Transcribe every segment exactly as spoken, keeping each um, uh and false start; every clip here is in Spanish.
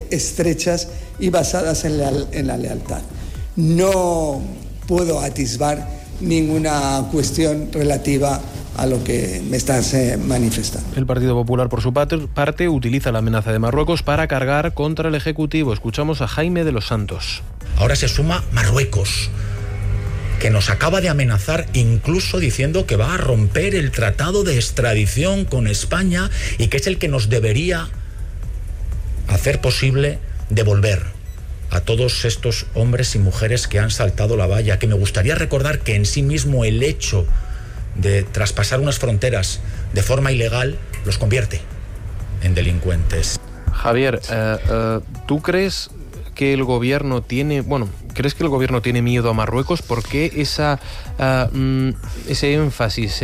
estrechas y basadas en la, en la lealtad. No puedo atisbar ninguna cuestión relativa a lo que me estás eh, manifestando. El Partido Popular, por su parte, utiliza la amenaza de Marruecos para cargar contra el Ejecutivo. Escuchamos a Jaime de los Santos. Ahora se suma Marruecos, que nos acaba de amenazar incluso diciendo que va a romper el tratado de extradición con España y que es el que nos debería hacer posible devolver a todos estos hombres y mujeres que han saltado la valla. Que me gustaría recordar que en sí mismo el hecho de traspasar unas fronteras de forma ilegal los convierte en delincuentes. Javier, eh, eh, ¿tú crees que el gobierno tiene, bueno, crees que el gobierno tiene miedo a Marruecos? ¿Por qué esa, uh, ese énfasis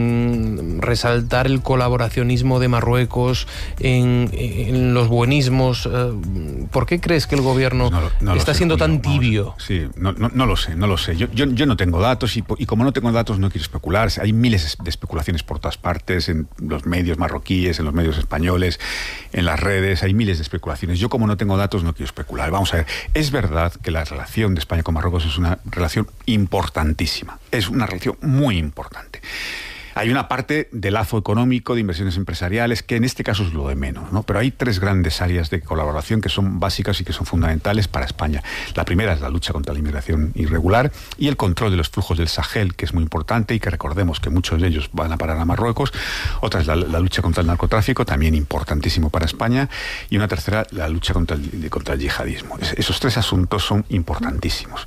en resaltar el colaboracionismo de Marruecos, en, en los buenismos? Uh, ¿Por qué crees que el gobierno no, no está sé, siendo Julio, tan tibio? Vamos, sí, no, no, no lo sé, no lo sé. Yo, yo, yo no tengo datos y, y como no tengo datos no quiero especular. Hay miles de especulaciones por todas partes, en los medios marroquíes, en los medios españoles, en las redes, hay miles de especulaciones. Yo como no tengo datos no quiero especular. Vamos a ver, es verdad que la relación de España con Marruecos es una relación importantísima, es una relación muy importante. Hay una parte de lazo económico, de inversiones empresariales, que en este caso es lo de menos, ¿no? Pero hay tres grandes áreas de colaboración que son básicas y que son fundamentales para España. La primera es la lucha contra la inmigración irregular y el control de los flujos del Sahel, que es muy importante y que recordemos que muchos de ellos van a parar a Marruecos. Otra es la, la lucha contra el narcotráfico, también importantísimo para España. Y una tercera, la lucha contra el, contra el yihadismo. Es, esos tres asuntos son importantísimos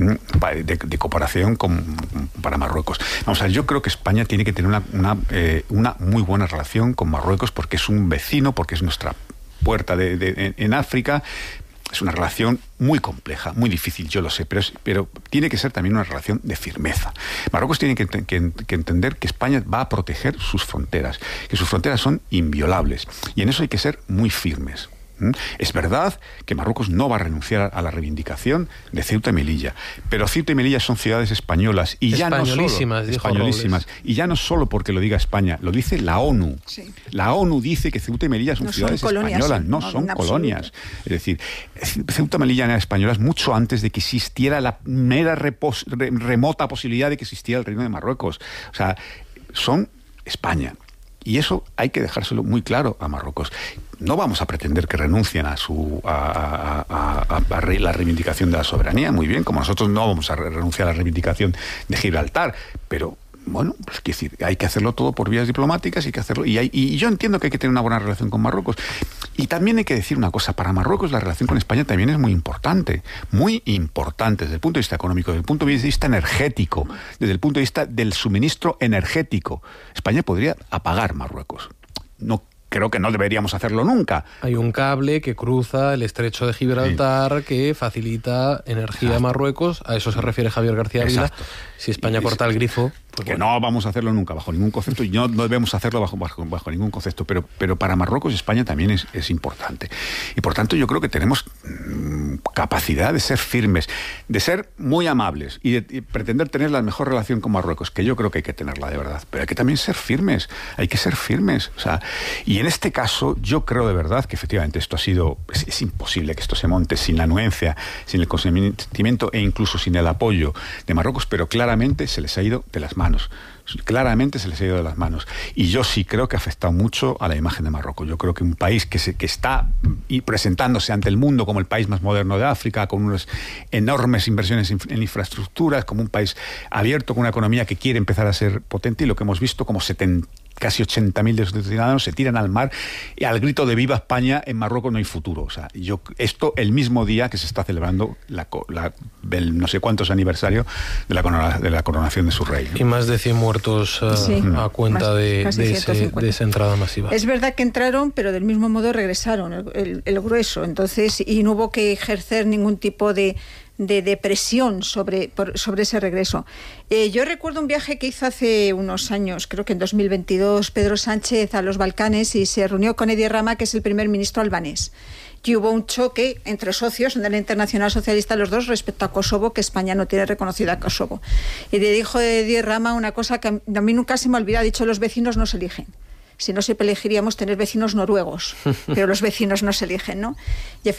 de, de cooperación con, para Marruecos. Vamos a ver, yo creo que España tiene que tener una, una, eh, una muy buena relación con Marruecos porque es un vecino, porque es nuestra puerta de, de, en, en África. Es una relación muy compleja, muy difícil, yo lo sé, pero, es, pero tiene que ser también una relación de firmeza. Marruecos tiene que, que, que entender que España va a proteger sus fronteras, que sus fronteras son inviolables, y en eso hay que ser muy firmes. Es verdad que Marruecos no va a renunciar a la reivindicación de Ceuta y Melilla, pero Ceuta y Melilla son ciudades españolas y ya no solo españolísimas, y ya no solo porque lo diga España, lo dice la ONU. Sí. La ONU dice que Ceuta y Melilla son no ciudades son colonias, españolas, no, no son colonias. Absoluto. Es decir, Ceuta y Melilla eran españolas mucho antes de que existiera la mera repos, re, remota posibilidad de que existiera el Reino de Marruecos. O sea, son España. Y eso hay que dejárselo muy claro a Marruecos. No vamos a pretender que renuncien a su a, a, a, a la reivindicación de la soberanía, muy bien, como nosotros no vamos a renunciar a la reivindicación de Gibraltar, pero bueno, pues quiero decir, hay que hacerlo todo por vías diplomáticas, hay que hacerlo, y, hay, y yo entiendo que hay que tener una buena relación con Marruecos. Y también hay que decir una cosa, para Marruecos la relación con España también es muy importante, muy importante desde el punto de vista económico, desde el punto de vista energético, desde el punto de vista del suministro energético. España podría apagar Marruecos. No creo que no deberíamos hacerlo nunca. Hay un cable que cruza el estrecho de Gibraltar sí. que facilita energía Exacto. a Marruecos. A eso se refiere Javier García Ávila. Si España y, corta el grifo... Pues que bueno. no vamos a hacerlo nunca, bajo ningún concepto, y no, no debemos hacerlo bajo, bajo, bajo ningún concepto, pero, pero para Marruecos España también es, es importante. Y por tanto yo creo que tenemos mmm, capacidad de ser firmes, de ser muy amables y de y pretender tener la mejor relación con Marruecos, que yo creo que hay que tenerla de verdad, pero hay que también ser firmes, hay que ser firmes. O sea, y en este caso yo creo de verdad que efectivamente esto ha sido, es, es imposible que esto se monte sin la anuencia, sin el consentimiento e incluso sin el apoyo de Marruecos, pero claramente se les ha ido de las manos. manos. Claramente se les ha ido de las manos. Y yo sí creo que ha afectado mucho a la imagen de Marruecos. Yo creo que un país que, se, que está presentándose ante el mundo como el país más moderno de África, con unas enormes inversiones en infraestructuras, como un país abierto, con una economía que quiere empezar a ser potente, y lo que hemos visto como setenta casi ochenta mil de sus ciudadanos se tiran al mar y al grito de ¡Viva España! En Marruecos no hay futuro. O sea, yo, esto el mismo día que se está celebrando la, la, el no sé cuántos aniversario de la, corona, de la coronación de su rey, ¿no? Y más de cien muertos uh, sí, a cuenta más, de, de, ese, de esa entrada masiva. Es verdad que entraron, pero del mismo modo regresaron, el, el, el grueso. Entonces, y no hubo que ejercer ningún tipo de de depresión sobre, por, sobre ese regreso. Eh, yo recuerdo un viaje que hizo hace unos años, creo que en dos mil veintidós, Pedro Sánchez a los Balcanes, y se reunió con Edi Rama, que es el primer ministro albanés. Y hubo un choque entre socios de la Internacional Socialista, los dos, respecto a Kosovo, que España no tiene reconocida a Kosovo. Y le dijo Edi Rama una cosa que a mí nunca se me olvida, ha dicho: los vecinos no se eligen. Si no, siempre elegiríamos tener vecinos noruegos, pero los vecinos no se eligen, ¿no? Y